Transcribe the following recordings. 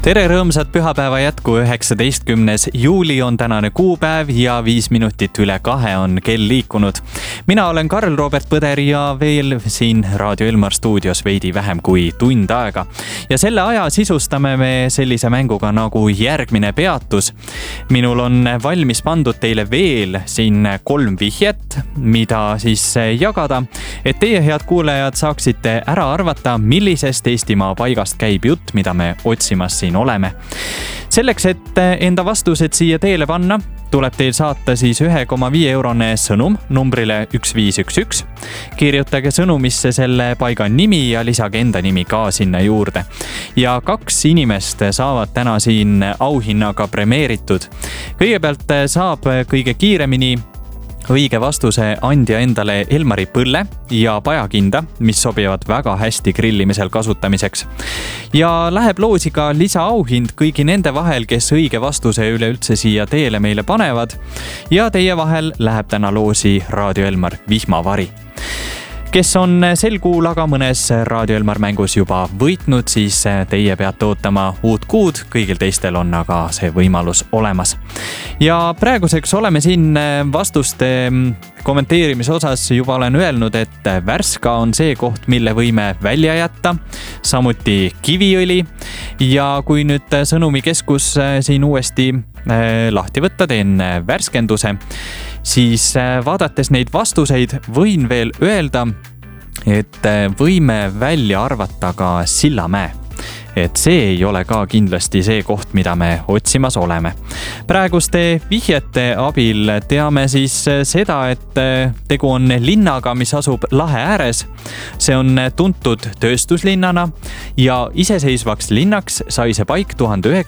Tere rõõmsat pühapäeva jätku, 19. juuli on tänane kuupäev ja 5 minutit üle 2 on kell liikunud. Mina olen Karl Robert Põder ja veel siin Raadio Elmar stuudios veidi vähem kui tund aega. Ja selle aja sisustame me sellise mänguga nagu järgmine peatus. Minul on valmis pandud teile veel siin 3 vihjet, mida siis jagada, et teie head kuulajad saaksite ära arvata, millisest Eestimaa paigast käib jutt, mida me otsimas siin oleme. Selleks, et enda vastused siia teele panna, tuleb teil saata siis 1,5 eurone sõnum numbrile 1511. Kirjutage sõnumisse selle paiga nimi ja lisage enda nimi ka sinna juurde. Ja 2 inimest saavad täna siin auhinnaga premeeritud. Kõigepealt saab kõige kiiremini õige vastuse andja endale Elmari põlle ja pajakinda, mis sobivad väga hästi grillimisel kasutamiseks. Ja läheb loosi ka lisaauhind kõigi nende vahel, kes õige vastuse üleüldse siia teele meile panevad. Ja teie vahel läheb täna loosi Raadio Elmar vihmavari. Kes on sel kuul aga mõnes Raadio Elmar mängus juba võitnud, siis teie peate ootama uut kuud, kõigil teistel on aga see võimalus olemas. Ja praeguseks oleme siin vastuste kommenteerimise osas juba olen öelnud, et Värska on see koht, mille võime välja jätta, samuti Kiviõli. Ja kui nüüd sõnumikeskus siin uuesti lahti võtta, teen värskenduse, siis vaadates neid vastuseid võin veel öelda, et võime välja arvata ka Sillamäe. Et see ei ole ka kindlasti see koht, mida me otsimas oleme. Praeguste vihjete abil teame siis seda, et tegu on linnaga, mis asub lahe ääres. See on tuntud tööstuslinnana ja iseseisvaks linnaks sai see paik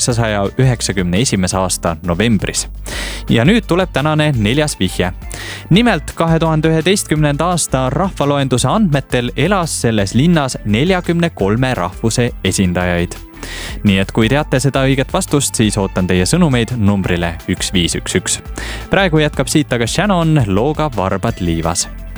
1991. aasta novembris. Ja nüüd tuleb tänane 4. vihje. Nimelt 2011. aasta rahvaloenduse andmetel elas selles linnas 43 rahvuse esindajaid. Nii et kui teate seda õiget vastust, siis ootan teie sõnumeid numbrile 1511. Praegu jätkab siit aga Shannon looga Varbad liivas.